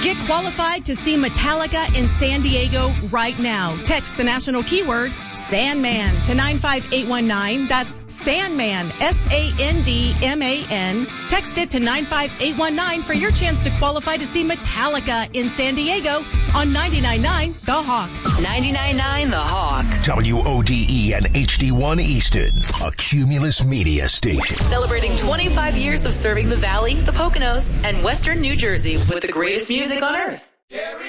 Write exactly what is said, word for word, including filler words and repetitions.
Get qualified to see Metallica in San Diego right now. Text the national keyword Sandman to nine five eight one nine. That's Sandman, S A N D M A N. Text it to nine five eight one nine for your chance to qualify to see Metallica in San Diego on ninety-nine point nine The Hawk. ninety-nine point nine The Hawk. W O D E and H D one Easton, a Cumulus media station. Celebrating twenty-five years of serving the Valley, the Poconos, and Western New Jersey with the greatest music on earth.